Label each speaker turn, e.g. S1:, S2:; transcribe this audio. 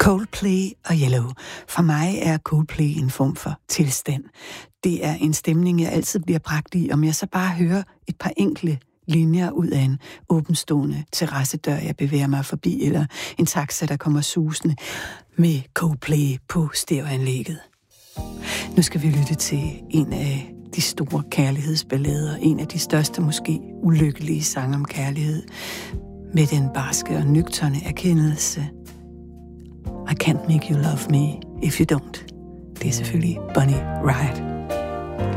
S1: Coldplay og Yellow. For mig er Coldplay en form for tilstand. Det er en stemning, jeg altid bliver bragt i, om jeg så bare hører et par enkle linjer ud af en åbenstående terrassedør, jeg bevæger mig forbi, eller en taxa, der kommer susende med Coldplay på stereoanlægget. Nu skal vi lytte til en af de store kærlighedsballader, en af de største, måske ulykkelige sange om kærlighed, med den barske og nøgterne erkendelse: I can't make you love me if you don't. Det er selvfølgelig Bonnie Raitt.